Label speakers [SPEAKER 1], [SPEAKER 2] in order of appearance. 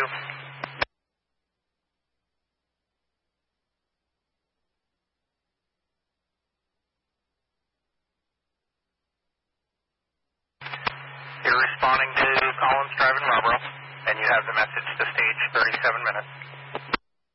[SPEAKER 1] You're responding to Collins Drive in Marlboro, and you have the message to stage 37 minutes.